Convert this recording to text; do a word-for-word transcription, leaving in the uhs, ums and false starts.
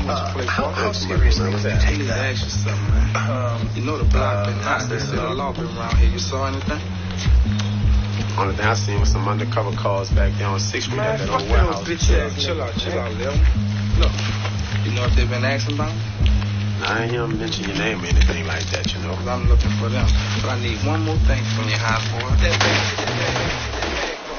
much play how, how seriously is that? Take that. Ask you something, man. Um, you know the block uh, been hot. They said a law been around here. You saw anything? Only thing I seen was some undercover calls back there on sixth Street at that old warehouse. Bitch ass, chill out, chill out, Lil. Look, you know if they been asking about? Nah, I ain't hear them mention your name or anything like that, you know. Cause I'm looking for them. But I need one more thing from you, high boy. That